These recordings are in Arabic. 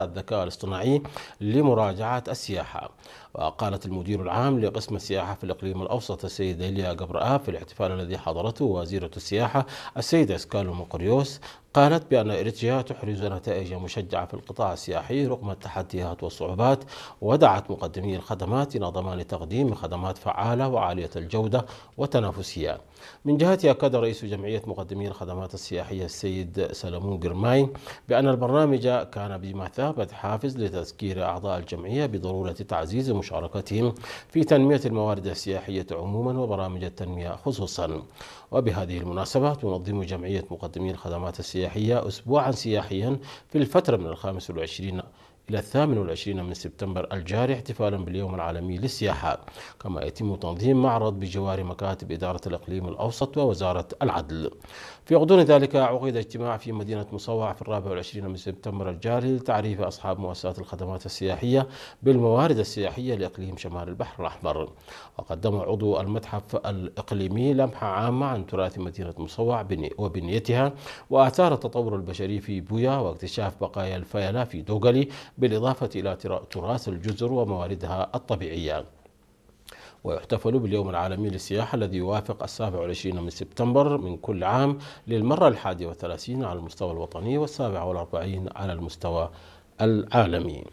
الذكاء الاصطناعي لمراجعة السياحة. وقالت المدير العام لقسم السياحة في الإقليم الأوسط السيدة إيليا جبرآ في الاحتفال الذي حضرته وزيرة السياحة السيدة سكالو مقريوس، قالت بأن إريتريا تحرز نتائج مشجعة في القطاع السياحي رغم التحديات والصعوبات، ودعت مقدمي الخدمات إلى ضمان تقديم خدمات فعالة وعالية الجودة وتنافسية. من جهتها أكد رئيس جمعية مقدمي الخدمات السياحية السيد سلمون جرماي بأن البرنامج كان بمثابة حافز لتذكير أعضاء الجمعية بضرورة تعزيز مشاركتهم في تنمية الموارد السياحية عموما وبرامج التنمية خصوصا. وبهذه المناسبة تنظم جمعية مقدمي الخدمات السياحية أسبوعا سياحيا في الفترة من 25 إلى 28 من سبتمبر الجاري احتفالا باليوم العالمي للسياحة. كما يتم تنظيم معرض بجوار مكاتب إدارة الإقليم الأوسط ووزارة العدل. في غضون ذلك عقد اجتماع في مدينة مصوع في 24 من سبتمبر الجاري لتعريف أصحاب مؤسسات الخدمات السياحية بالموارد السياحية لإقليم شمال البحر الأحمر. وقدم عضو المتحف الإقليمي لمحة عامة عن تراث مدينة مصوع وبنيتها وآثار التطور البشري في بويا واكتشاف بقايا الفيلة في دوغلي، بالإضافة إلى تراث الجزر ومواردها الطبيعية. ويحتفل باليوم العالمي للسياحة الذي يوافق 27 من سبتمبر من كل عام للمرة 31 على المستوى الوطني و47 على المستوى العالمي.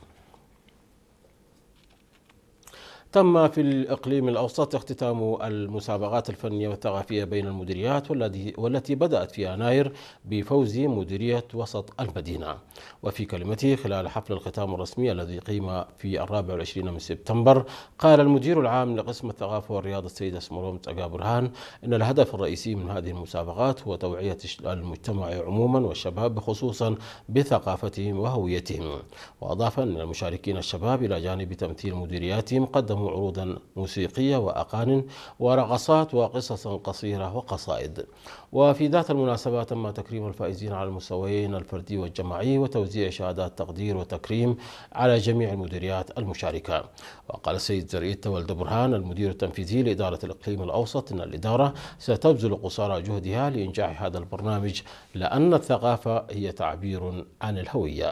تم في الإقليم الأوسط اختتام المسابقات الفنية والثقافية بين المديريات والتي بدأت في يناير بفوز مديرية وسط المدينة. وفي كلمته خلال حفل الختام الرسمي الذي قيم في 24 من سبتمبر، قال المدير العام لقسم الثقافة والرياضة السيد اسمروم تقا برهان إن الهدف الرئيسي من هذه المسابقات هو توعية المجتمع عموما والشباب خصوصا بثقافتهم وهويتهم. وأضاف أن المشاركين الشباب إلى جانب تمثيل مديرياتهم قدموا عروضا موسيقية وأغاني ورقصات وقصصا قصيرة وقصائد. وفي ذات المناسبة تم تكريم الفائزين على المستويين الفردي والجماعي وتوزيع شهادات تقدير وتكريم على جميع المديريات المشاركة. وقال السيد زريت ولد برهان المدير التنفيذي لإدارة الإقليم الأوسط إن الإدارة ستبذل قصارى جهدها لإنجاح هذا البرنامج، لأن الثقافة هي تعبير عن الهوية.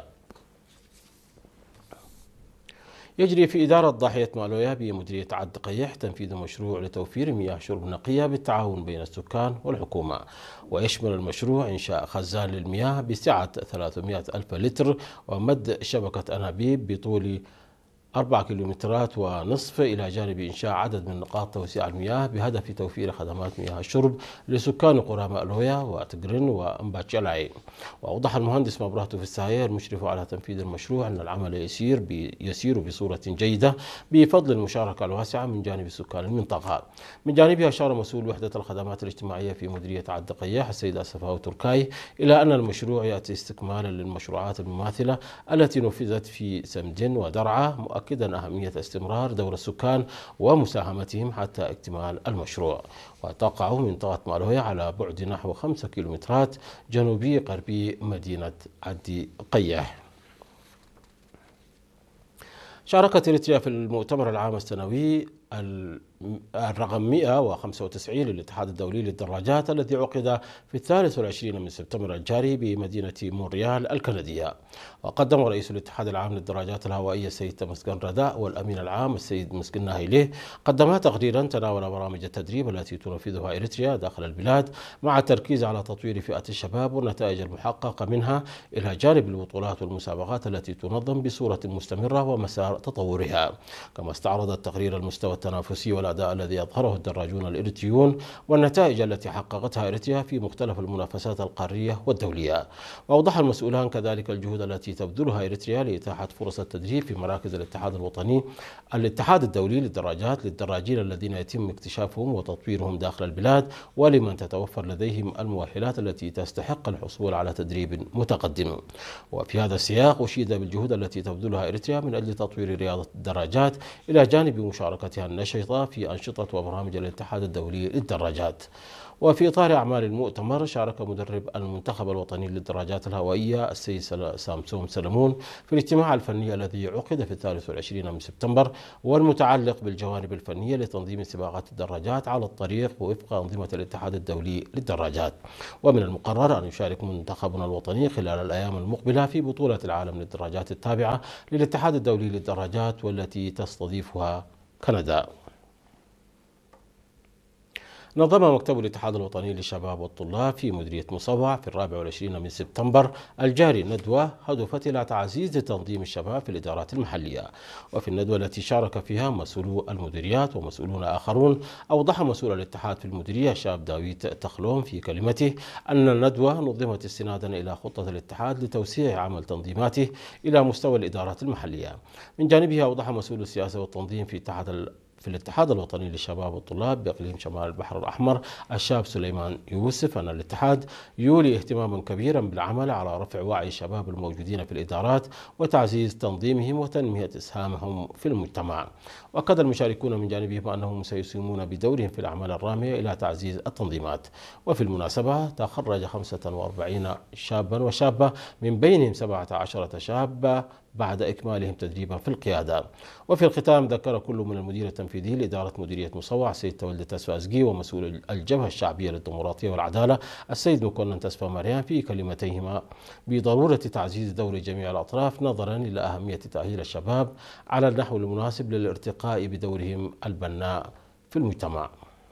يجري في إدارة ضاحية مالويا بمديرية عد قيح تنفيذ مشروع لتوفير مياه شرب نقية بالتعاون بين السكان والحكومة. ويشمل المشروع إنشاء خزان للمياه بسعة 300 ألف لتر ومد شبكة أنابيب بطول 4 كيلومترات ونصف، إلى جانب إنشاء عدد من نقاط توزيع المياه بهدف توفير خدمات مياه الشرب لسكان قرى مألويا وتجرن وأمباتشالاي. وأوضح المهندس مبرهتو في الساير المشرف على تنفيذ المشروع أن العمل يسير بصورة جيدة بفضل المشاركة الواسعة من جانب سكان المنطقة. من جانبه أشار مسؤول وحدة الخدمات الاجتماعية في مديرية عد قياح السيد أسفاو تركاي إلى أن المشروع يأتي استكمالا للمشروعات المماثلة التي نفذت في سمجن ودرعا، مؤكدا أهمية استمرار دور السكان ومساهمتهم حتى اكتمال المشروع. وتقع منطقة مالويا على بعد نحو 5 كيلومترات جنوبي غربي مدينة عد قياح. شاركت إريتريا في المؤتمر العام السنوي الرقم 195 للاتحاد الدولي للدراجات الذي عقد في 23 من سبتمبر الجاري بمدينة مونريال الكندية. وقدم رئيس الاتحاد العام للدراجات الهوائية السيد تمسكن رداء والأمين العام السيد مسكن ناهيليه قدما تقريرا تناول برامج التدريب التي تنفذها إريتريا داخل البلاد مع التركيز على تطوير فئة الشباب والنتائج المحققة منها، إلى جانب البطولات والمسابقات التي تنظم بصورة مستمرة ومسار تطورها. كما استعرض التقرير المستوى التنافسي والأداء الذي أظهره الدراجون الإريتريون والنتائج التي حققتها إريتريا في مختلف المنافسات القارية والدولية. وأوضح المسؤولان كذلك الجهود التي تبذلها إريتريا لإتاحة فرص التدريب في مراكز الاتحاد الدولي للدراجات للدراجين الذين يتم اكتشافهم وتطويرهم داخل البلاد، ولمن تتوفر لديهم المؤهلات التي تستحق الحصول على تدريب متقدم. وفي هذا السياق أشيد بالجهود التي تبذلها إريتريا من أجل تطوير رياضة الدراجات إلى جانب مشاركتها النشطة في أنشطة وبرامج الاتحاد الدولي للدراجات. وفي إطار أعمال المؤتمر شارك مدرب المنتخب الوطني للدراجات الهوائية السيد سامسون سلمون في الاجتماع الفني الذي عقد في 23 من سبتمبر والمتعلق بالجوانب الفنية لتنظيم سباقات الدراجات على الطريق وفق أنظمة الاتحاد الدولي للدراجات. ومن المقرر أن يشارك منتخبنا الوطني خلال الأيام المقبلة في بطولة العالم للدراجات التابعة للاتحاد الدولي للدراجات والتي تستضيفها كندا. نظم مكتب الاتحاد الوطني للشباب والطلاب في مديرية مصوع في 24 من سبتمبر الجاري ندوة هدفت إلى تعزيز تنظيم الشباب في الإدارات المحلية. وفي الندوة التي شارك فيها مسؤولو المديريات ومسؤولون آخرون، أوضح مسؤول الاتحاد في المديرية شاب داويد تخلون في كلمته أن الندوة نظمت استنادا إلى خطة الاتحاد لتوسيع عمل تنظيماته إلى مستوى الإدارات المحلية. من جانبه أوضح مسؤول السياسة والتنظيم في الاتحاد الوطني للشباب والطلاب بإقليم شمال البحر الأحمر الشاب سليمان يوسف أن الاتحاد يولي اهتماما كبيرا بالعمل على رفع وعي الشباب الموجودين في الإدارات وتعزيز تنظيمهم وتنمية إسهامهم في المجتمع. وأكد المشاركون من جانبهم أنهم سيساهمون بدورهم في الأعمال الرامية إلى تعزيز التنظيمات. وفي المناسبة تخرج 45 شابا وشابة من بينهم 17 شابة بعد إكمالهم تدريبا في القيادة. وفي الختام ذكر كل من المدير التنفيذي لإدارة مديرية مصوع السيد تولد تسفازجي ومسؤول الجبهة الشعبية للديمقراطية والعدالة السيد مكونن تسفا مريان في كلمتيهما بضرورة تعزيز دور جميع الأطراف نظرا إلى أهمية تأهيل الشباب على النحو المناسب للارتقاء بدورهم البناء في المجتمع.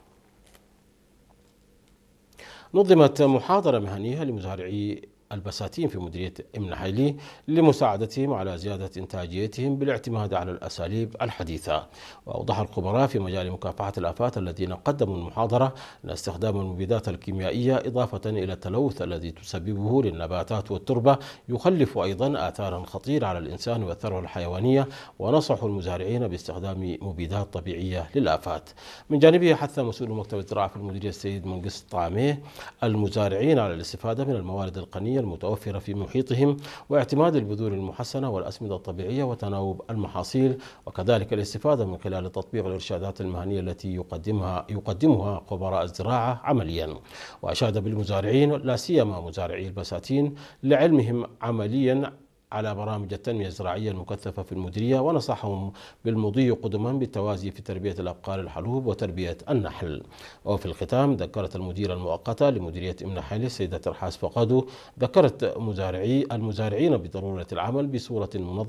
نظمت محاضرة مهنية لمزارعي البساتين في مديرية إمن حيلي لمساعدتهم على زيادة إنتاجيتهم بالاعتماد على الأساليب الحديثة. وأوضح الخبراء في مجال مكافحة الآفات الذين قدموا المحاضرة أن استخدام المبيدات الكيميائية إضافة إلى التلوث الذي تسببه للنباتات والتربة يخلف أيضا آثارا خطيرة على الإنسان والثروة الحيوانية، ونصحوا المزارعين باستخدام مبيدات طبيعية للآفات. من جانبه حث مسؤول مكتب الزراعة في المديرية السيد منقص طعميه المزارعين على الاستفادة من الموارد القنية المتوفرة في محيطهم واعتماد البذور المحسنة والأسمدة الطبيعية وتناوب المحاصيل، وكذلك الاستفادة من خلال تطبيق الإرشادات المهنية التي يقدمها خبراء الزراعة عمليا. وأشاد بالمزارعين لا سيما مزارعي البساتين لعلمهم عمليا على برامج التنمية الزراعية المكثفة في المديرية، ونصحهم بالمضي قدما بالتوازي في تربية الأبقار الحلوب وتربية النحل. وفي الختام ذكرت المديرة المؤقتة لمديرية إمن حيلي السيدة ترحاس فقادو ذكرت المزارعين بضرورة العمل بصورة منظمة